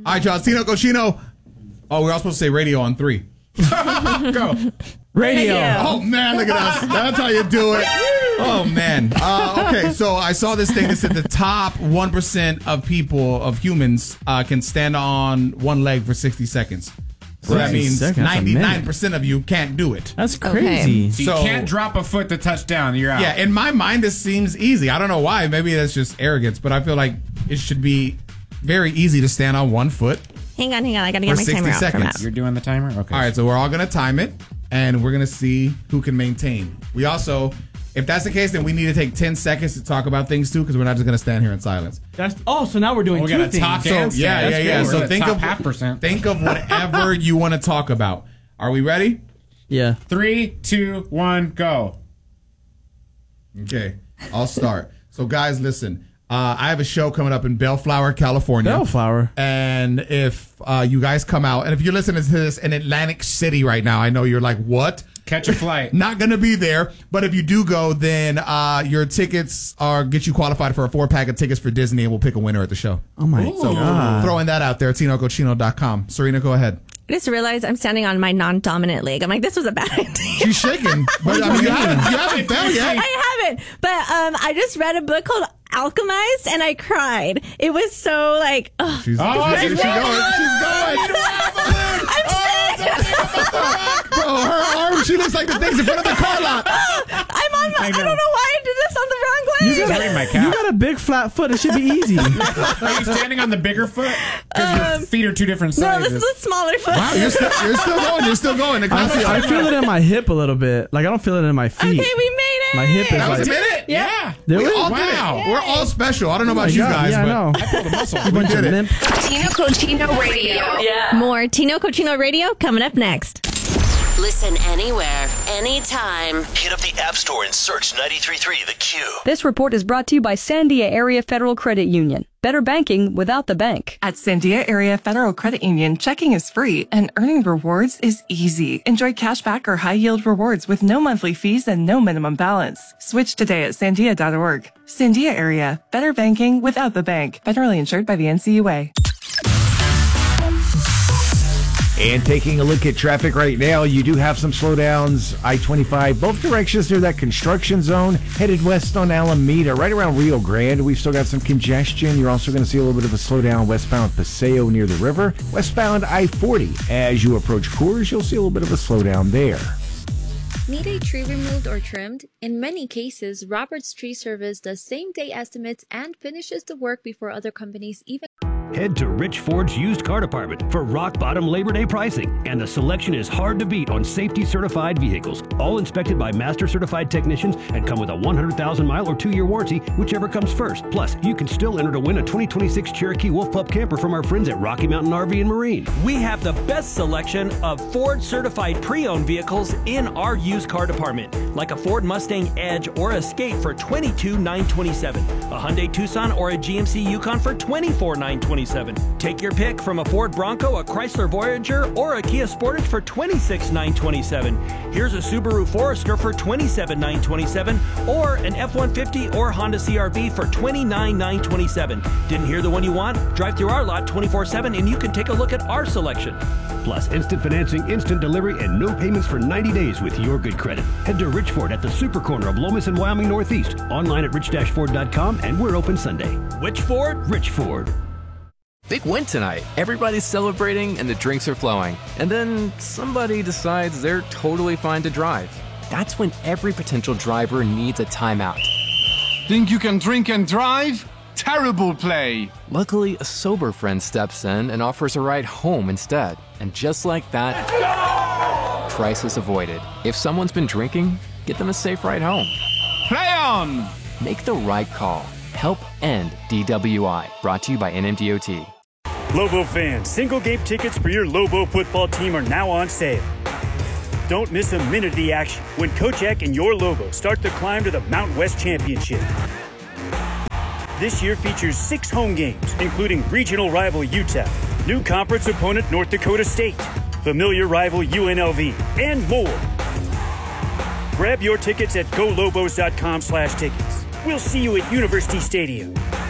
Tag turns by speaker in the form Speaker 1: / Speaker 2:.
Speaker 1: All right, y'all. Tino Cochino. Oh, we're all supposed to say radio on 3. Go.
Speaker 2: Radio.
Speaker 1: Oh, man, look at us. That's how you do it. Oh, man. Okay, so I saw this thing that said the top 1% of people, of humans, can stand on one leg for 60 seconds. So that means 99% of you can't do it.
Speaker 2: That's crazy.
Speaker 3: So you can't drop a foot to touch down. You're out.
Speaker 1: Yeah, in my mind, this seems easy. I don't know why. Maybe that's just arrogance, but I feel like it should be very easy to stand on one foot.
Speaker 4: Hang on. I got to get my timer out for Matt.
Speaker 3: You're doing the timer? Okay.
Speaker 1: All right, so we're all going to time it, and we're going to see who can maintain. We also, if that's the case, then we need to take 10 seconds to talk about things, too, because we're not just going to stand here in silence.
Speaker 2: So now we're doing two things.
Speaker 3: Talk and stand.
Speaker 1: Yeah.
Speaker 3: So
Speaker 1: think of whatever you want to talk about. Are we ready?
Speaker 2: Yeah.
Speaker 3: 3, 2, 1, go.
Speaker 1: Okay, I'll start. So, guys, listen. I have a show coming up in Bellflower, California.
Speaker 2: Bellflower.
Speaker 1: And if you guys come out, and if you're listening to this in Atlantic City right now, I know you're like, what?
Speaker 3: Catch a flight.
Speaker 1: Not going to be there. But if you do go, then your tickets get you qualified for a 4-pack of tickets for Disney, and we'll pick a winner at the show.
Speaker 2: Oh, my God.
Speaker 1: Throwing that out there, TinoCochino.com. Serena, go ahead.
Speaker 4: I just realized I'm standing on my non-dominant leg. I'm like, this was a bad idea.
Speaker 1: She's shaking. But I mean, you haven't fell yet.
Speaker 4: I haven't. But I just read a book called Alchemized, and I cried. It was so like, oh.
Speaker 1: She's going. She's going. Bro, her arm, she looks like the things in front of the car lot.
Speaker 4: I don't know why I did this on the wrong leg.
Speaker 2: You got a big flat foot. It should be easy.
Speaker 3: Are you standing on the bigger foot? Because your feet are two different sizes.
Speaker 4: No, this is a smaller foot.
Speaker 1: Wow, you're still going. You're still going.
Speaker 2: I feel it in my hip a little bit. Like, I don't feel it in my feet.
Speaker 4: Okay, we made it.
Speaker 2: My hip is
Speaker 1: That
Speaker 2: like...
Speaker 1: was a minute.
Speaker 3: Yeah.
Speaker 2: Did we?
Speaker 1: All did it. We're all special. I don't know about you guys,
Speaker 2: yeah,
Speaker 1: but
Speaker 2: I know.
Speaker 3: I pulled a muscle.
Speaker 2: You bunch of limp.
Speaker 5: Tino Cochino Radio.
Speaker 4: Yeah. More Tino Cochino Radio coming up next.
Speaker 6: Listen anywhere, anytime.
Speaker 7: Hit up the App Store and search 93.3 The Q.
Speaker 8: This report is brought to you by Sandia Area Federal Credit Union. Better banking without the bank.
Speaker 9: At Sandia Area Federal Credit Union, checking is free and earning rewards is easy. Enjoy cashback or high-yield rewards with no monthly fees and no minimum balance. Switch today at sandia.org. Sandia Area, better banking without the bank. Federally insured by the NCUA.
Speaker 10: And taking a look at traffic right now, you do have some slowdowns. I-25, both directions near that construction zone, headed west on Alameda, right around Rio Grande. We've still got some congestion. You're also going to see a little bit of a slowdown westbound Paseo near the river. Westbound I-40, as you approach Coors, you'll see a little bit of a slowdown there.
Speaker 11: Need a tree removed or trimmed? In many cases, Roberts Tree Service does same-day estimates and finishes the work before other companies even...
Speaker 12: Head to Rich Ford's used car department for rock-bottom Labor Day pricing, and the selection is hard to beat on safety-certified vehicles, all inspected by master-certified technicians and come with a 100,000-mile or 2-year warranty, whichever comes first. Plus, you can still enter to win a 2026 Cherokee Wolf Pup camper from our friends at Rocky Mountain RV and Marine.
Speaker 13: We have the best selection of Ford-certified pre-owned vehicles in our used car department, like a Ford Mustang Edge or Escape for $22,927, a Hyundai Tucson or a GMC Yukon for $24,927. Take your pick from a Ford Bronco, a Chrysler Voyager, or a Kia Sportage for $26,927. Here's a Subaru Forester for $27,927, or an F-150 or Honda CR-V for $29,927. Didn't hear the one you want? Drive through our lot 24/7 and you can take a look at our selection.
Speaker 12: Plus, instant financing, instant delivery, and no payments for 90 days with your good credit. Head to Rich Ford at the super corner of Lomas and Wyoming Northeast. Online at rich-ford.com, and we're open Sunday.
Speaker 13: Which Ford?
Speaker 12: Rich Ford.
Speaker 14: Big win tonight. Everybody's celebrating and the drinks are flowing. And then somebody decides they're totally fine to drive. That's when every potential driver needs a timeout.
Speaker 15: Think you can drink and drive? Terrible play.
Speaker 14: Luckily, a sober friend steps in and offers a ride home instead. And just like that, crisis avoided. If someone's been drinking, get them a safe ride home.
Speaker 15: Play on!
Speaker 14: Make the right call. Help end DWI. Brought to you by NMDOT.
Speaker 16: Lobo fans, single game tickets for your Lobo football team are now on sale. Don't miss a minute of the action when Coach Eck and your Lobo start the climb to the Mountain West Championship. This year features 6 home games, including regional rival Utah, new conference opponent North Dakota State, familiar rival UNLV, and more. Grab your tickets at golobos.com/tickets. We'll see you at University Stadium.